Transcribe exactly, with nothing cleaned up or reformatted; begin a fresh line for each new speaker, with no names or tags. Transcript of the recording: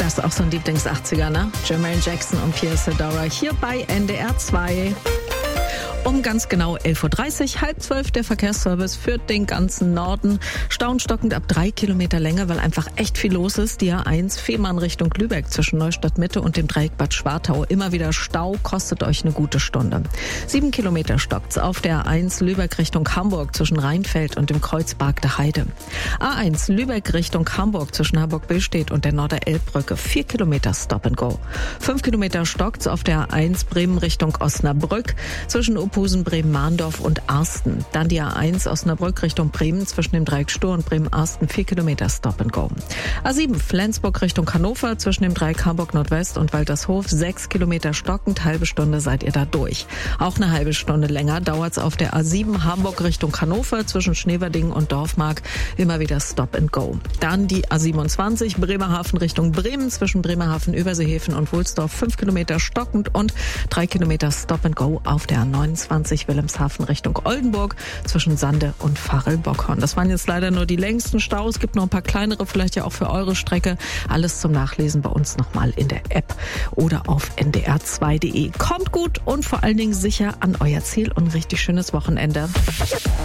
Das ist auch so ein Lieblings-achtziger, ne? Jermaine Jackson und Pierce Adora hier bei N D R zwei. Um ganz genau elf Uhr dreißig, halb zwölf, der Verkehrsservice für den ganzen Norden. Staunstockend ab drei Kilometer Länge, weil einfach echt viel los ist. Die A eins Fehmarn Richtung Lübeck zwischen Neustadt Mitte und dem Dreieck Bad Schwartau. Immer wieder Stau, kostet euch eine gute Stunde. Sieben Kilometer stockt's auf der A eins Lübeck Richtung Hamburg zwischen Rheinfeld und dem Kreuzberg der Heide. A eins Lübeck Richtung Hamburg zwischen Hamburg-Billstedt und der Norder-Elbbrücke. Vier Kilometer Stop and Go. Fünf Kilometer stockt's auf der A eins Bremen Richtung Osnabrück zwischen Opusen, Bremen-Mahndorf und Arsten. Dann die A eins Osnabrück Richtung Bremen zwischen dem Dreieck Stur und Bremen-Arsten. Vier Kilometer Stop and Go. A sieben Flensburg Richtung Hannover zwischen dem Dreieck Hamburg Nordwest und Waltershof. Sechs Kilometer stockend. Halbe Stunde seid ihr da durch. Auch eine halbe Stunde länger dauert's auf der A sieben Hamburg Richtung Hannover zwischen Schneverdingen und Dorfmark. Immer wieder Stop and Go. Dann die A siebenundzwanzig Bremerhaven Richtung Bremen zwischen Bremerhaven, Überseehafen und Wulsdorf. Fünf Kilometer stockend und drei Kilometer Stop and Go auf der A neunundzwanzig Wilhelmshaven Richtung Oldenburg zwischen Sande und Varel-Bockhorn. Das waren jetzt leider nur die längsten Staus. Es gibt noch ein paar kleinere, vielleicht ja auch für eure Strecke. Alles zum Nachlesen bei uns nochmal in der App oder auf n d r zwei punkt d e. Kommt gut und vor allen Dingen sicher an euer Ziel und ein richtig schönes Wochenende.